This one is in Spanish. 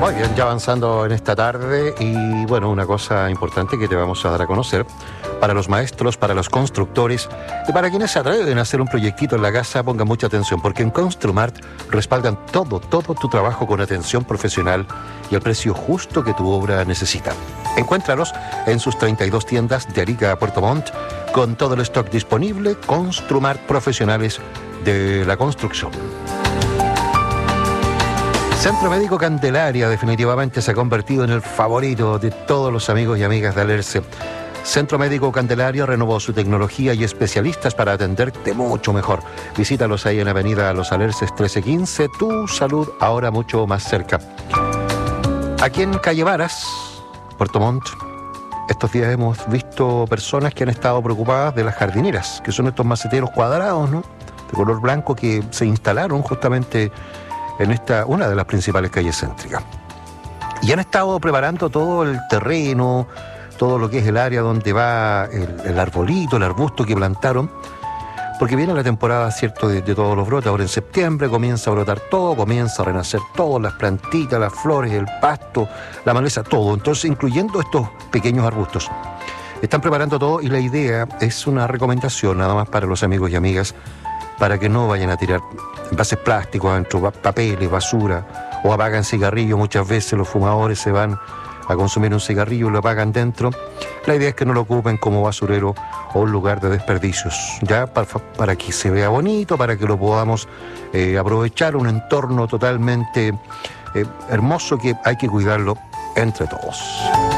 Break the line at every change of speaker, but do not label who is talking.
Muy bien, ya avanzando en esta tarde y bueno, una cosa importante que te vamos a dar a conocer para los maestros, para los constructores y para quienes se atreven a hacer un proyectito en la casa, pongan mucha atención porque en Construmart respaldan todo tu trabajo con atención profesional y el precio justo que tu obra necesita. Encuéntralos en sus 32 tiendas de Arica a Puerto Montt con todo el stock disponible. Construmart, profesionales de la construcción. Centro Médico Candelaria definitivamente se ha convertido en el favorito de todos los amigos y amigas de Alerce. Centro Médico Candelaria renovó su tecnología y especialistas para atenderte mucho mejor. Visítalos ahí en Avenida Los Alerces 1315. Tu salud ahora mucho más cerca. Aquí en Calle Varas, Puerto Montt, estos días hemos visto personas que han estado preocupadas de las jardineras, que son estos maceteros cuadrados, ¿no?, de color blanco que se instalaron justamente en una de las principales calles céntricas. Y han estado preparando todo el terreno, todo lo que es el área donde va el arbolito, el arbusto que plantaron, porque viene la temporada, ¿cierto?, de todos los brotes. Ahora en septiembre comienza a brotar todo, comienza a renacer todo, las plantitas, las flores, el pasto, la maleza, todo. Entonces, incluyendo estos pequeños arbustos. Están preparando todo y la idea es una recomendación nada más para los amigos y amigas, para que no vayan a tirar envases plásticos adentro, papeles, basura, o apagan cigarrillos. Muchas veces los fumadores se van a consumir un cigarrillo y lo apagan dentro. La idea es que no lo ocupen como basurero o un lugar de desperdicios, ya para que se vea bonito, para que lo podamos aprovechar, un entorno totalmente hermoso que hay que cuidarlo entre todos.